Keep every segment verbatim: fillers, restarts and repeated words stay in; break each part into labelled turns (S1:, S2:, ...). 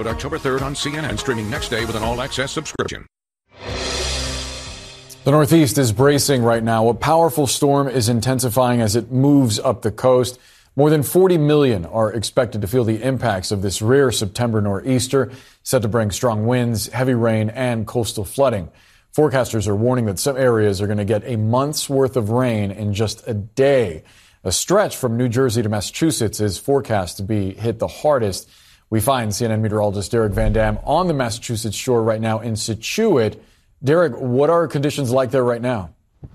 S1: out October third on C N N, streaming next day with an all-access subscription.
S2: The Northeast is bracing right now. A powerful storm is intensifying as it moves up the coast. More than forty million are expected to feel the impacts of this rare September nor'easter, set to bring strong winds, heavy rain, and coastal flooding. Forecasters are warning that some areas are going to get a month's worth of rain in just a day. A stretch from New Jersey to Massachusetts is forecast to be hit the hardest. We find C N N meteorologist Derek Van Dam on the Massachusetts shore right now in Scituate. Derek, what are conditions like there right now?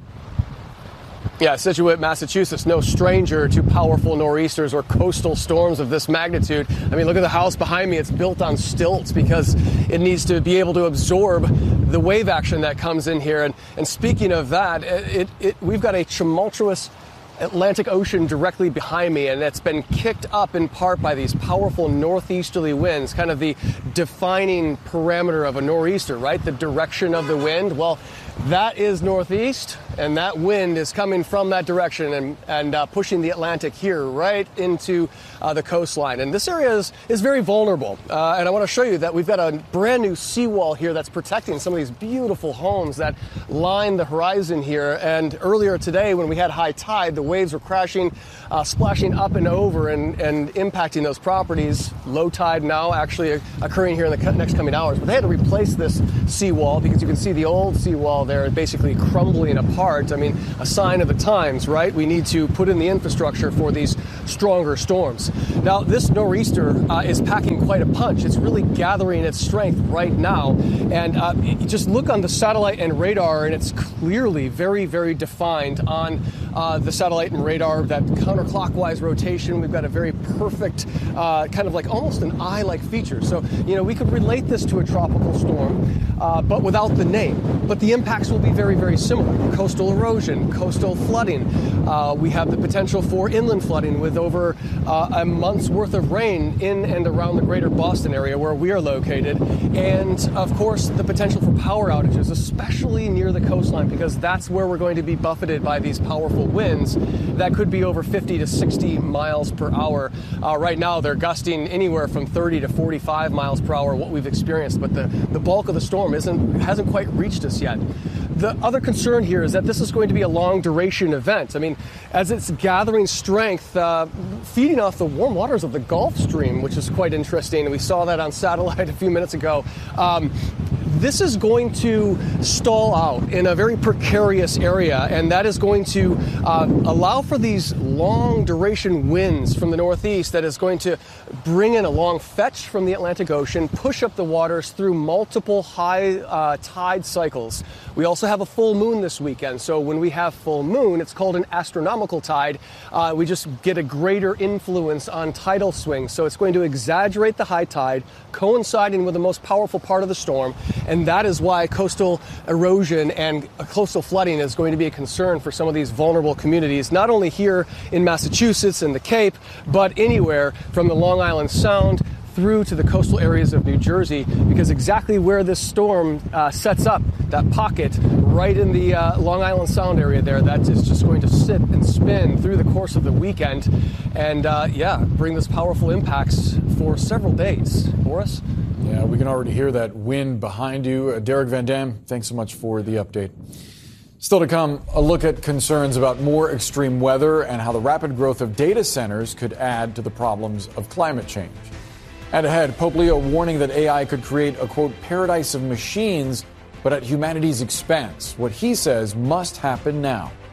S3: Yeah, Scituate, Massachusetts, no stranger to powerful nor'easters or coastal storms of this magnitude. I mean, look at the house behind me. It's built on stilts because it needs to be able to absorb the wave action that comes in here. And, and speaking of that, it, it, we've got a tumultuous Atlantic Ocean directly behind me, and it's been kicked up in part by these powerful northeasterly winds, kind of the defining parameter of a nor'easter, right? The direction of the wind. Well, that is northeast, and that wind is coming from that direction and, and uh, pushing the Atlantic here right into uh, the coastline. And this area is, is very vulnerable. Uh, and I want to show you that we've got a brand new seawall here that's protecting some of these beautiful homes that line the horizon here. And earlier today, when we had high tide, the waves were crashing, uh, splashing up and over and, and impacting those properties. Low tide now actually occurring here in the next coming hours. But they had to replace this seawall because you can see the old seawall there basically crumbling apart. I mean, a sign of the times, right? We need to put in the infrastructure for these stronger storms. Now, this nor'easter uh, is packing quite a punch. It's really gathering its strength right now. And uh, just look on the satellite and radar, and it's clearly very, very defined on uh, the satellite and radar, that counterclockwise rotation. We've got a very perfect, uh, kind of like almost an eye-like feature. So, you know, we could relate this to a tropical storm, uh, but without the name. But the impacts will be very, very similar. Coastal erosion, coastal flooding. Uh, we have the potential for inland flooding with over uh, a month's worth of rain in and around the greater Boston area where we are located. And, of course, the potential for power outages, especially near the coastline, because that's where we're going to be buffeted by these powerful winds that could be over fifty to sixty miles per hour. Uh, right now, they're gusting anywhere from thirty to forty-five miles per hour, what we've experienced. But the, the bulk of the storm isn't hasn't quite reached us yet. The other concern here is that this is going to be a long duration event. I mean, as it's gathering strength, uh, feeding off the warm waters of the Gulf Stream, which is quite interesting. We saw that on satellite a few minutes ago. Um, This is going to stall out in a very precarious area, and that is going to uh, allow for these long duration winds from the northeast that is going to bring in a long fetch from the Atlantic Ocean, push up the waters through multiple high uh, tide cycles. We also have a full moon this weekend, so when we have full moon, it's called an astronomical tide. Uh, we just get a greater influence on tidal swings, so it's going to exaggerate the high tide, coinciding with the most powerful part of the storm. And that is why coastal erosion and coastal flooding is going to be a concern for some of these vulnerable communities, not only here in Massachusetts and the Cape, but anywhere from the Long Island Sound through to the coastal areas of New Jersey, because exactly where this storm uh, sets up, that pocket right in the uh, Long Island Sound area there, that is just going to sit and spin through the course of the weekend and, uh, yeah, bring those powerful impacts for several days. Boris?
S2: Yeah, we can already hear that wind behind you. Uh, Derek Van Dam, thanks so much for the update. Still to come, a look at concerns about more extreme weather and how the rapid growth of data centers could add to the problems of climate change. And ahead, Pope Leo warning that A I could create a, quote, paradise of machines, but at humanity's expense. What he says must happen now.